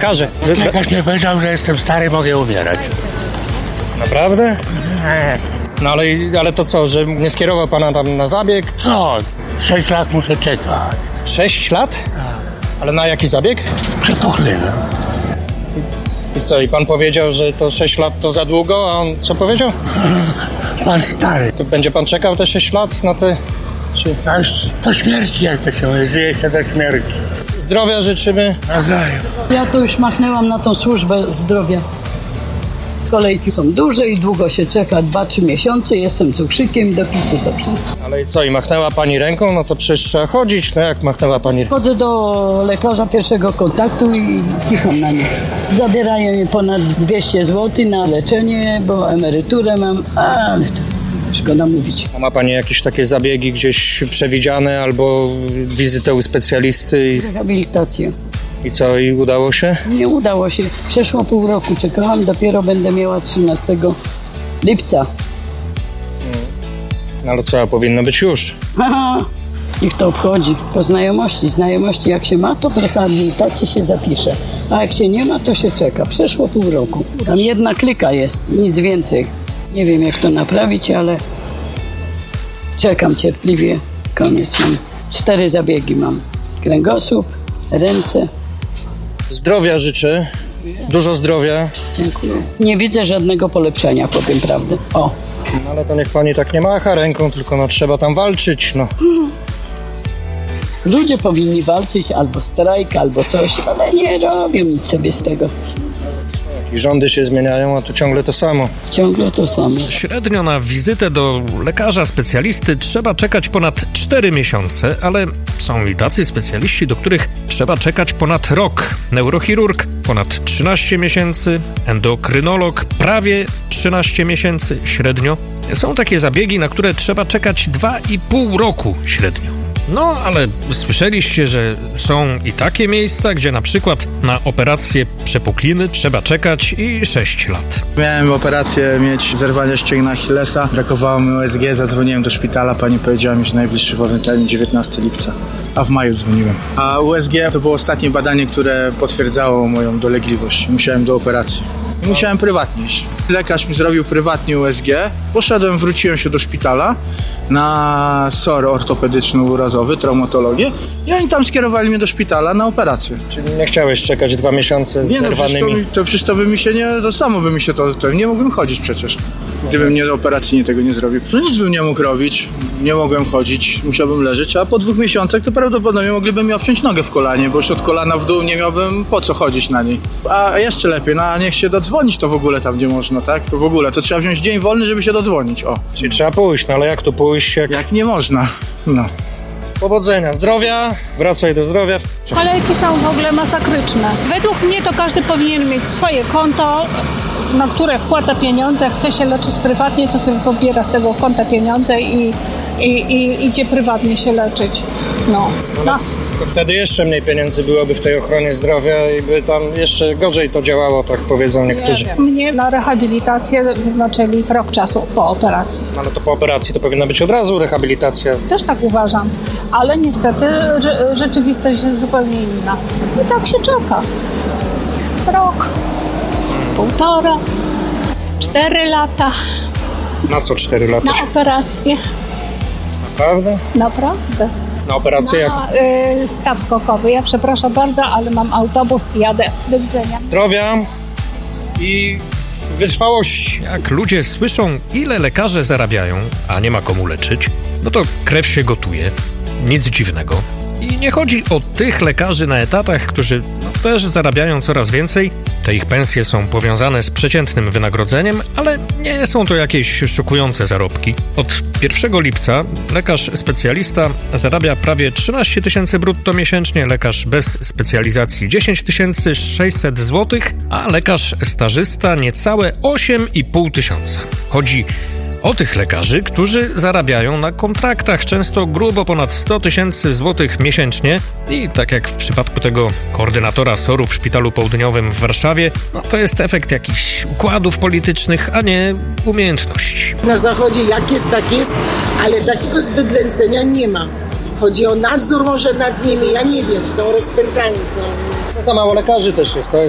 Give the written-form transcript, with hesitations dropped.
Lekarze. Lekarz nie powiedział, że jestem stary, mogę umierać. Naprawdę? No ale to co, że nie skierował pana tam na zabieg? No, 6 lat muszę czekać. 6 lat? Ale na jaki zabieg? Przepuchliny. I co, i pan powiedział, że to 6 lat to za długo, a on co powiedział? Pan stary. To będzie pan czekał te 6 lat na te... Czy... Do śmierci, jak to się mówi, żyje się do śmierci. Zdrowia życzymy. Nawzajem. Ja to już machnęłam na tą służbę zdrowia. Kolejki są duże i długo się czeka, 2-3 miesiące, jestem cukrzykiem, do pitu dobrze. Ale i co, i machnęła pani ręką? No to przecież trzeba chodzić, no jak machnęła pani ręką? Chodzę do lekarza pierwszego kontaktu i kicham na nie. Zabierają mi ponad 200 zł na leczenie, bo emeryturę mam, ale to szkoda mówić. A ma pani jakieś takie zabiegi gdzieś przewidziane albo wizytę u specjalisty? Rehabilitację. I co, i udało się? Nie udało się. Przeszło pół roku, czekałam, dopiero będę miała 13 lipca. No ale co, powinno być już. Haha, niech to obchodzi. Po znajomości jak się ma, to w rehabilitacji się zapisze. A jak się nie ma, to się czeka. Przeszło pół roku. Tam jedna klika jest, nic więcej. Nie wiem, jak to naprawić, ale czekam cierpliwie. Koniec. Mam 4 zabiegi mam. Kręgosłup, ręce. Zdrowia życzę. Dużo zdrowia. Dziękuję. Nie widzę żadnego polepszenia, powiem prawdę. O. No, ale to niech pani tak nie macha ręką, tylko no trzeba tam walczyć, no. Ludzie powinni walczyć, albo strajk, albo coś, ale nie robią nic sobie z tego. I rządy się zmieniają, a tu ciągle to samo. Ciągle to samo. Średnio na wizytę do lekarza specjalisty trzeba czekać ponad 4 miesiące, ale są i tacy specjaliści, do których trzeba czekać ponad rok. Neurochirurg ponad 13 miesięcy, endokrynolog prawie 13 miesięcy średnio. Są takie zabiegi, na które trzeba czekać 2,5 roku średnio. No, ale słyszeliście, że są i takie miejsca, gdzie na przykład na operację przepukliny trzeba czekać i 6 lat. Miałem operację mieć zerwania ścięgna Achillesa, brakowało mi USG, zadzwoniłem do szpitala, pani powiedziała mi, że najbliższy wolny termin 19 lipca, a w maju dzwoniłem. A USG to było ostatnie badanie, które potwierdzało moją dolegliwość. Musiałem do operacji. I musiałem prywatnie iść. Lekarz mi zrobił prywatnie USG, poszedłem, wróciłem się do szpitala na SOR ortopedyczno-urazowy, traumatologię i oni tam skierowali mnie do szpitala na operację. Czyli nie chciałeś czekać 2 miesiące z zerwanymi? Przecież to by mi się nie, to samo by mi się to nie mógłbym chodzić przecież, gdybym nie operacyjnie tego nie zrobił. No nic bym nie mógł robić, nie mogłem chodzić, musiałbym leżeć, a po 2 miesiącach to prawdopodobnie mogliby mi obciąć nogę w kolanie, bo już od kolana w dół nie miałbym po co chodzić na niej. A jeszcze lepiej, no a niech się dodzwonić to w ogóle tam nie można, tak? To w ogóle, to trzeba wziąć dzień wolny, żeby się dodzwonić, o. Czyli trzeba pójść, no ale jak tu pójść? Jak nie można, no. Powodzenia, zdrowia, wracaj do zdrowia. Kolejki są w ogóle masakryczne. Według mnie to każdy powinien mieć swoje konto, na które wpłaca pieniądze, chce się leczyć prywatnie, to sobie pobiera z tego konta pieniądze i idzie prywatnie się leczyć. No. To wtedy jeszcze mniej pieniędzy byłoby w tej ochronie zdrowia i by tam jeszcze gorzej to działało, tak powiedzą niektórzy. Mnie na rehabilitację wyznaczyli rok czasu po operacji. Ale to po operacji to powinna być od razu rehabilitacja. Też tak uważam, ale niestety rzeczywistość jest zupełnie inna. I tak się czeka. Rok, 1,5, 4 lata. Na co 4 lata? Na operację. Naprawdę? Naprawdę. Na operację jak? Staw skokowy. Ja przepraszam bardzo, ale mam autobus i jadę. Do widzenia. Zdrowia i wytrwałości. Jak ludzie słyszą, ile lekarze zarabiają, a nie ma komu leczyć, no to krew się gotuje. Nic dziwnego. I nie chodzi o tych lekarzy na etatach, którzy też zarabiają coraz więcej. Te ich pensje są powiązane z przeciętnym wynagrodzeniem, ale nie są to jakieś szokujące zarobki. Od 1 lipca lekarz specjalista zarabia prawie 13 000 brutto miesięcznie, lekarz bez specjalizacji 10 600 zł, a lekarz stażysta niecałe 8,5 tysiąca. Chodzi o tych lekarzy, którzy zarabiają na kontraktach często grubo ponad 100 000 złotych miesięcznie i tak jak w przypadku tego koordynatora SOR-u w Szpitalu Południowym w Warszawie, no to jest efekt jakichś układów politycznych, a nie umiejętności. Na zachodzie jak jest, tak jest, ale takiego zbydlęcenia nie ma. Chodzi o nadzór może nad nimi, ja nie wiem, są rozpętani, są... Za mało lekarzy też jest, to jest